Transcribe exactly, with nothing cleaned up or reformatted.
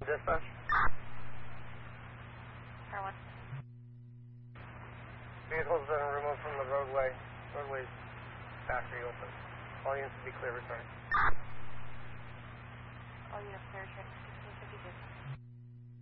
Dispatch? Car one. Vehicles that are removed from the roadway. Roadway's factory open. All units to be clear returning. All units clear returning.